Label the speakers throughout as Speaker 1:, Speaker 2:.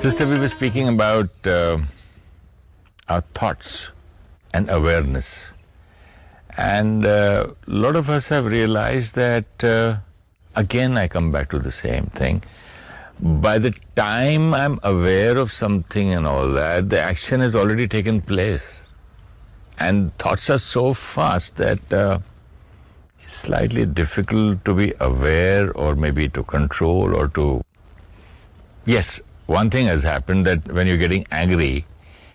Speaker 1: Sister, we were speaking about our thoughts and awareness. And a lot of us have realized that, again, I come back to the same thing. By the time I'm aware of something and all that, the action has already taken place. And thoughts are so fast that it's slightly difficult to be aware or maybe to control or to... Yes, one thing has happened that when you're getting angry,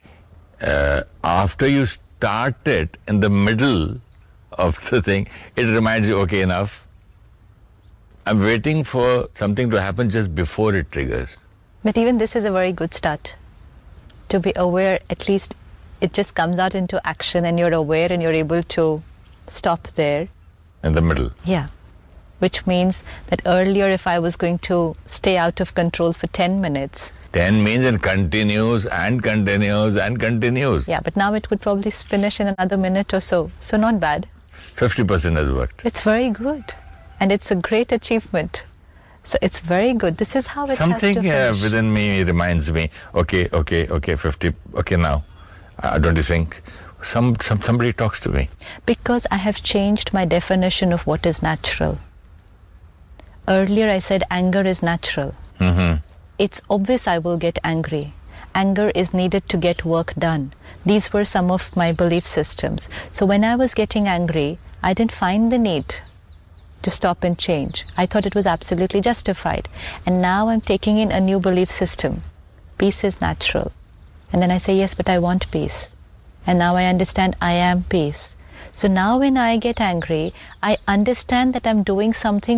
Speaker 1: after you start it in the middle of the thing, it reminds you, okay, enough. I'm waiting for something to happen just before it triggers.
Speaker 2: But even this is a very good start. To be aware, at least it just comes out into action and you're aware and you're able to stop there.
Speaker 1: In the middle.
Speaker 2: Yeah. Which means that earlier if I was going to stay out of control for 10 minutes.
Speaker 1: 10 means it continues and continues and continues.
Speaker 2: Yeah, but now it would probably finish in another minute or so. So not bad.
Speaker 1: 50% has worked.
Speaker 2: It's very good. And it's a great achievement. So it's very good. This is how it
Speaker 1: Something
Speaker 2: has to finish.
Speaker 1: within me reminds me, okay, 50, okay now. Don't you think? Somebody talks to me.
Speaker 2: Because I have changed my definition of what is natural. Earlier I said anger is natural.
Speaker 1: Mm-hmm.
Speaker 2: It's obvious I will get angry. Anger is needed to get work done. These were some of my belief systems. So when I was getting angry, I didn't find the need to stop and change. I thought it was absolutely justified. And now I'm taking in a new belief system. Peace is natural. And then I say, yes, but I want peace. And now I understand I am peace. So now when I get angry, I understand that I'm doing something